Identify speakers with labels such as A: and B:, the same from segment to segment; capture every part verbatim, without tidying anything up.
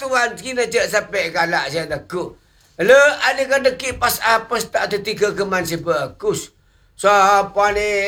A: Tuhan kena cek sampai galak saya takut. Le ada kan deki pas apa tak ada tiga keman si bagus. Siapa ni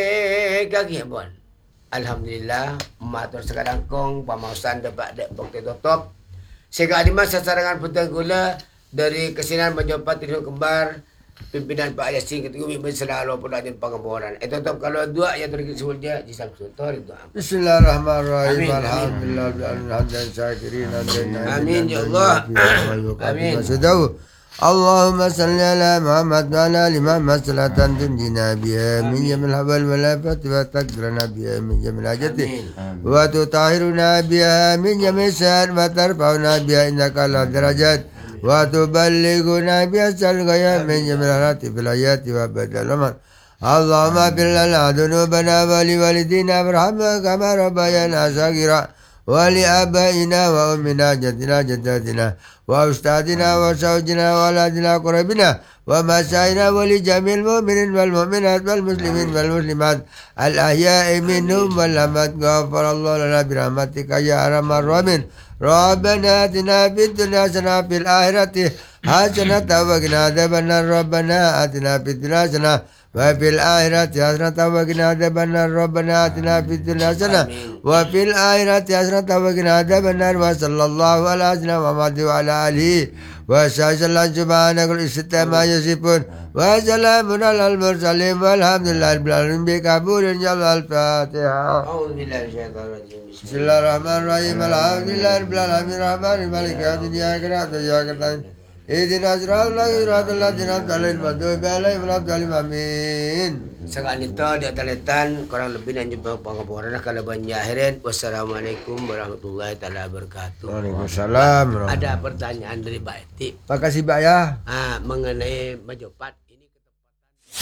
A: kaki bon. Alhamdulillah matur sekarang kong pamausan dapat dek bukti tutup. Sehingga di masa sarangan putih gula dari kesinan menjumpa tidur kembar pimpinan Pak Yasin ketua Mimpin selalu pun ada pengemboran. Itu tetap kalau dua yang terkait sebelumnya di Samsul Tor itu.
B: Bismillahirrahmanirrahim. Alhamdulillah dan syakirin.
A: Amin ya Allah. Amin.
B: Allahumma salli ala Muhammad wa ala ali Muhammad salatan tunjina biha min jamil hawal wal afat wa takrana biha min jamil hajati wa tutahhiruna biha min jamil sa'at wa tarfa'una biha innaka ala darajat wa tuballighuna biha sal ghaya min jamil harati fil hayati wa badal aman. Allahumma fir lana dhunubana wa li walidina warhamna kama rabbayana saghira wa li abaina wa ummina jaddina jaddatina وأستاذنا وزوجنا وأولادنا قربنا ومسائنا ولجميع المؤمنين والمؤمنات والمسلمين والمسلمات الأحياء منهم والأموات غفر الله لنا برحمتك يا أرحم الراحمين ربنا آتنا في الدنيا حسنة وفي الآخرة حسنة وقنا عذاب النار ربنا آتنا في الدنيا حسنة وفي الآخرة حسنة وقنا عذاب النار ربنا آتنا في الدنيا حسنة وفي الآخرة حسنة وقنا عذاب النار وصلى الله على سيدنا محمد وعلى آله وصحبه سبحانك كل شيء ما يصفون وسلام على المرسلين والحمد لله رب العالمين بقبول يلا الفاتحة.
A: أعوذ بالله من الشيطان الرجيم.
B: بسم الله الرحمن الرحيم الحمد لله رب العالمين الرحمن الرحيم مالك يوم الدين إياك نعبد وإياك نستعين اهدنا الصراط المستقيم صراط الذين أنعمت عليهم غير المغضوب عليهم ولا الضالين آمين.
A: Sekarang itu di ataletan kurang lebih dan jumpa pengaburan kalau banyahirin. Wassalamualaikum warahmatullahi taala wabarakatuh.
B: Waalaikumsalam.
A: Ada pertanyaan dari Pak Eti.
B: Makasih Pak ya.
A: Ah, mengenai majopat ini.